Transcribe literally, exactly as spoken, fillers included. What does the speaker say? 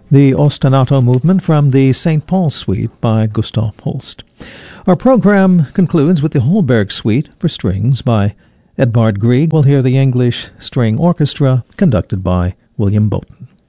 the Ostinato movement from the Saint Paul Suite by Gustav Holst. Our program concludes with the Holberg Suite for strings by Edvard Grieg. We'll hear the English String Orchestra conducted by William Bowden.